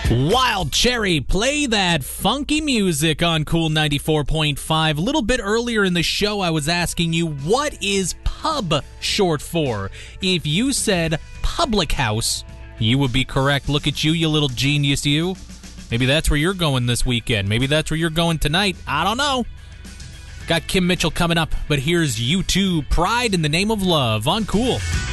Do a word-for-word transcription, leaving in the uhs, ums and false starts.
Wild Cherry, play that funky music on Cool ninety-four point five. A little bit earlier in the show, I was asking you, what is pub short for? If you said public house, you would be correct. Look at you, you little genius, you. Maybe that's where you're going this weekend. Maybe that's where you're going tonight. I don't know. Got Kim Mitchell coming up, but here's U two, Pride in the Name of Love on Cool.